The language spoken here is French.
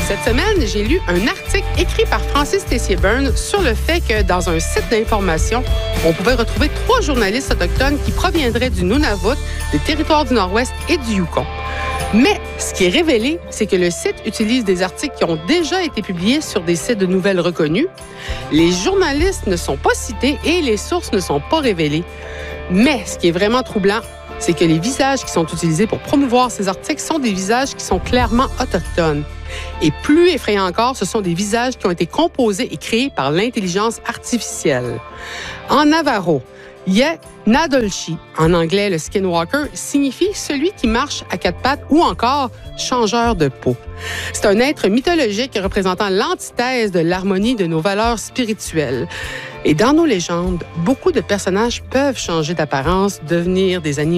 Cette semaine, j'ai lu un article écrit par Francis Tessier-Byrne sur le fait que dans un site d'information, on pouvait retrouver 3 journalistes autochtones qui proviendraient du Nunavut, des territoires du Nord-Ouest et du Yukon. Mais ce qui est révélé, c'est que le site utilise des articles qui ont déjà été publiés sur des sites de nouvelles reconnus. Les journalistes ne sont pas cités et les sources ne sont pas révélées. Mais ce qui est vraiment troublant, c'est que les visages qui sont utilisés pour promouvoir ces articles sont des visages qui sont clairement autochtones. Et plus effrayant encore, ce sont des visages qui ont été composés et créés par l'intelligence artificielle. En Navajo, Ye Nadolchi, en anglais le skinwalker, signifie celui qui marche à 4 pattes ou encore changeur de peau. C'est un être mythologique représentant l'antithèse de l'harmonie de nos valeurs spirituelles. Et dans nos légendes, beaucoup de personnages peuvent changer d'apparence, devenir des animaux